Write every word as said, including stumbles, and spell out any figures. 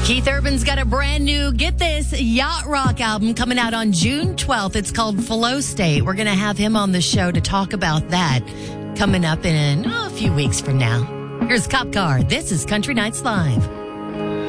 Keith Urban's got a brand new, get this, yacht rock album coming out on June twelfth. It's called Flow State. We're going to have him on the show to talk about that coming up in oh, a few weeks from now. Here's Cop Car. This is Country Nights Live.